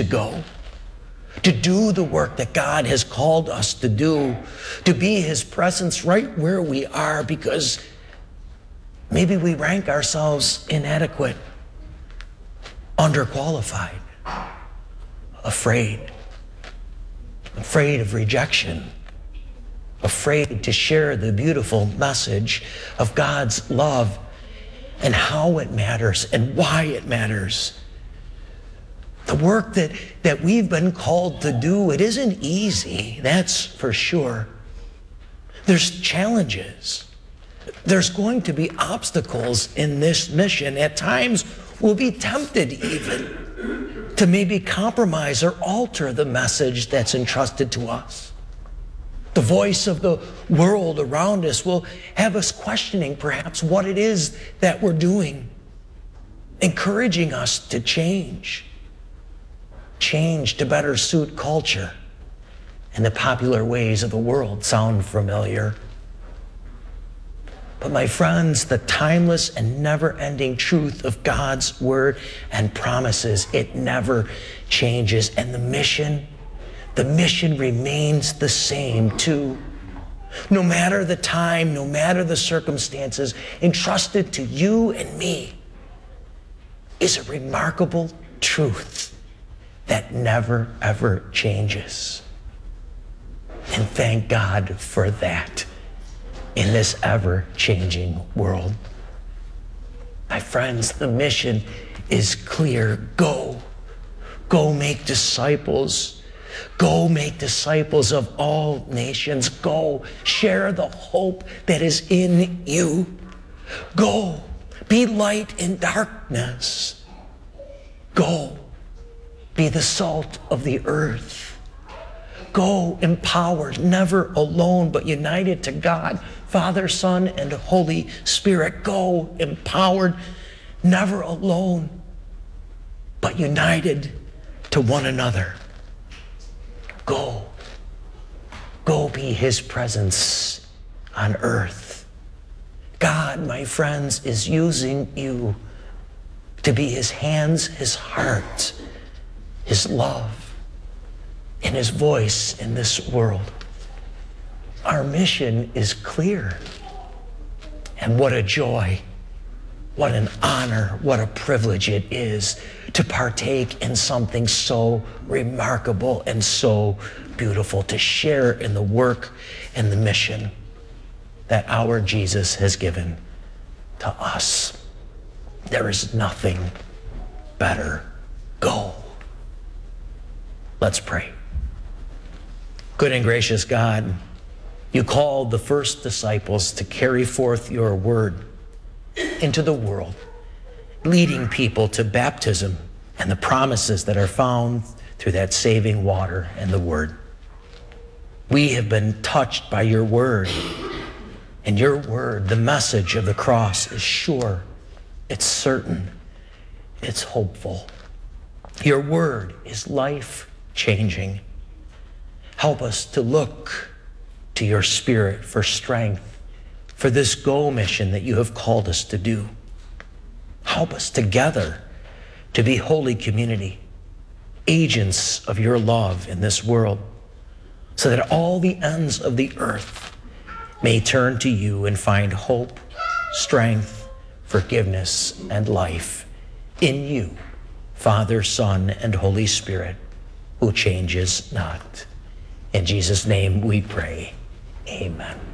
to go, to do the work that God has called us to do, to be his presence right where we are, because maybe we rank ourselves inadequate, underqualified, afraid of rejection, afraid to share the beautiful message of God's love and how it matters and why it matters. The work that we've been called to do, it isn't easy, that's for sure. There's challenges. There's going to be obstacles in this mission. At times, we'll be tempted even to maybe compromise or alter the message that's entrusted to us. The voice of the world around us will have us questioning perhaps what it is that we're doing, encouraging us to change to better suit culture and the popular ways of the world sound familiar. But my friends, the timeless and never-ending truth of God's word and promises, it never changes. And the mission remains the same too. No matter the time, no matter the circumstances, entrusted to you and me is a remarkable truth that never, ever changes. And thank God for that in this ever-changing world. My friends, the mission is clear. Go make disciples. Go make disciples of all nations. Go share the hope that is in you. Go be light in darkness. Go be the salt of the earth. Go empowered, never alone, but united to God, Father, Son, and Holy Spirit. Go empowered, never alone, but united to one another. Go be his presence on earth. God, my friends, is using you to be his hands, his heart, his love, and his voice in this world. Our mission is clear. And what a joy, what an honor, what a privilege it is to partake in something so remarkable and so beautiful, to share in the work and the mission that our Jesus has given to us. There is nothing better. Go. Let's pray. Good and gracious God, you called the first disciples to carry forth your word into the world, leading people to baptism and the promises that are found through that saving water and the word. We have been touched by your word, and your word, the message of the cross, is sure, it's certain, it's hopeful. Your word is life-changing. Help us to look to your Spirit for strength for this go mission that you have called us to do. Help us together to be holy community, agents of your love in this world, so that all the ends of the earth may turn to you and find hope, strength, forgiveness, and life in you, Father, Son, and Holy Spirit, who changes not. In Jesus' name we pray. Amen.